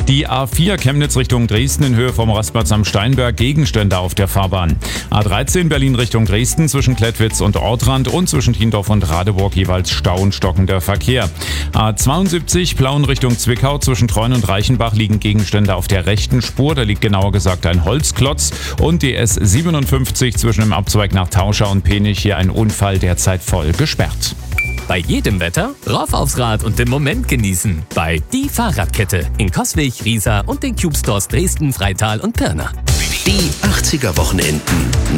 Die A4 Chemnitz Richtung Dresden in Höhe vom Rastplatz am Steinberg, Gegenstände auf der Fahrbahn. A13 Berlin Richtung Dresden zwischen Klettwitz und Ortrand und zwischen Tiendorf und Radeburg jeweils Stau und stockender Verkehr. A72 Plauen Richtung Zwickau zwischen Treuen und Reichenbach liegen Gegenstände auf der rechten Spur. Da liegt genauer gesagt ein Holzklotz. Und die S57 zwischen dem Abzweig nach Tauscha und Penich, hier ein Unfall, derzeit voll gesperrt. Bei jedem Wetter rauf aufs Rad und den Moment genießen. Bei Die Fahrradkette in Coswig, Riesa und den Cube Stores Dresden, Freital und Pirna. Die 80er Wochenenden.